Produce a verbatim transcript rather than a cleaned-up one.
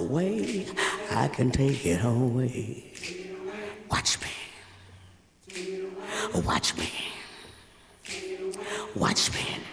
away, I can take it away. Watch me, watch me, watch me